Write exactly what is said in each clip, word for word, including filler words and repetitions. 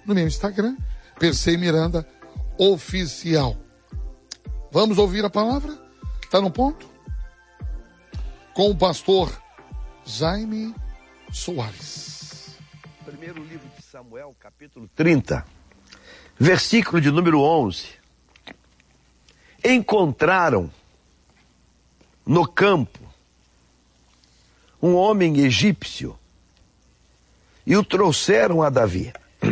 no meu Instagram, P C Miranda Oficial. Vamos ouvir a palavra? Está no ponto? Com o pastor Jaime Soares. Primeiro livro de Samuel, capítulo trinta, versículo de número onze. Encontraram no campo um homem egípcio e o trouxeram a Davi.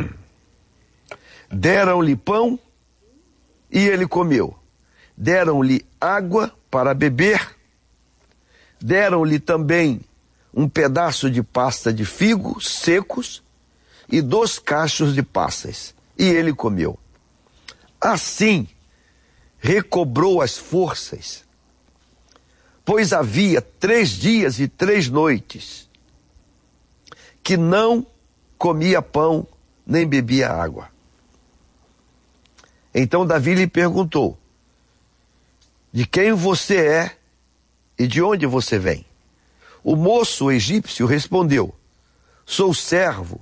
Deram-lhe pão e ele comeu. Deram-lhe água para beber. Deram-lhe também um pedaço de pasta de figos secos e dois cachos de passas. E ele comeu. Assim, recobrou as forças, pois havia três dias e três noites que não comia pão nem bebia água. Então Davi lhe perguntou: de quem você é e de onde você vem? O moço egípcio respondeu: sou servo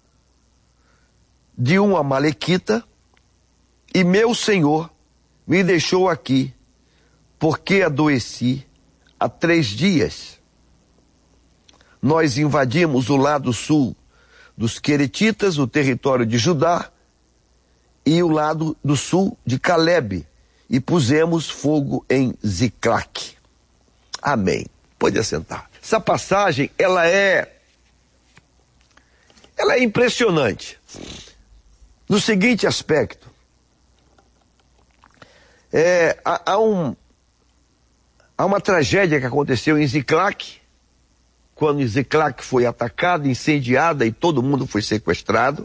de um amalequita e meu senhor me deixou aqui porque adoeci há três dias. Nós invadimos o lado sul dos Queretitas, o território de Judá, e o lado do sul de Calebe, e pusemos fogo em Ziclac. Amém. Pode assentar. Essa passagem, ela é, ela é impressionante. No seguinte aspecto, é, há, há, um, há uma tragédia que aconteceu em Ziclac, quando Ziclac foi atacada, incendiada e todo mundo foi sequestrado.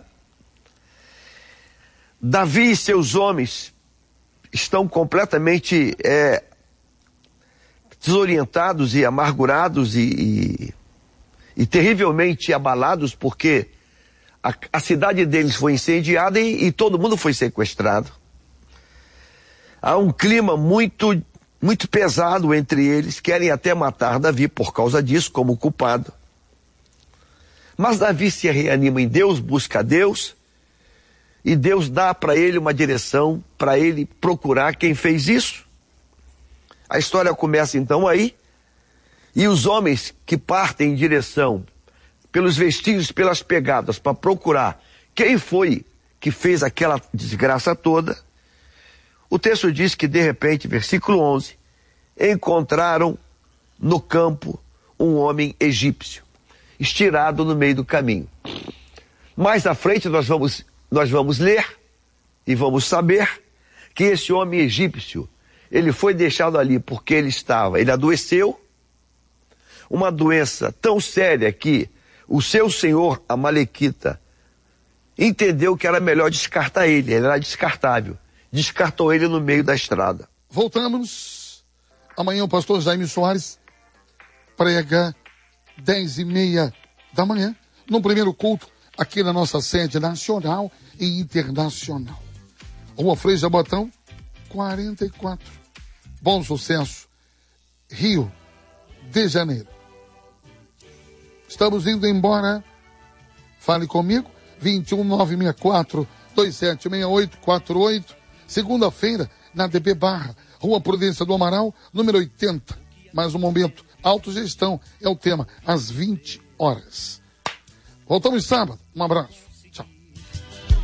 Davi e seus homens estão completamente é, desorientados e amargurados e, e, e terrivelmente abalados, porque a, a cidade deles foi incendiada e, e todo mundo foi sequestrado. Há um clima muito, muito pesado entre eles, querem até matar Davi por causa disso, como culpado. Mas Davi se reanima em Deus, busca a Deus, e Deus dá para ele uma direção, para ele procurar quem fez isso. A história começa então aí, e os homens que partem em direção, pelos vestígios, pelas pegadas, para procurar quem foi que fez aquela desgraça toda, o texto diz que de repente, versículo onze, encontraram no campo um homem egípcio, estirado no meio do caminho. Mais à frente nós vamos, nós vamos ler e vamos saber que esse homem egípcio, ele foi deixado ali porque ele estava, ele adoeceu, uma doença tão séria que o seu senhor amalequita entendeu que era melhor descartar ele, ele era descartável. Descartou ele no meio da estrada. Voltamos. Amanhã o pastor Jaime Soares prega dez e meia da manhã, no primeiro culto, aqui na nossa sede nacional e internacional. Rua Frei Jabotão, quarenta e quatro. Bom Sucesso, Rio de Janeiro. Estamos indo embora. Fale comigo, vinte e um, nove seis quatro, dois sete seis oito quatro oito. Segunda-feira, na D B Barra, Rua Prudência do Amaral, número oitenta. Mais um momento, autogestão é o tema, às vinte horas. Voltamos sábado. Um abraço.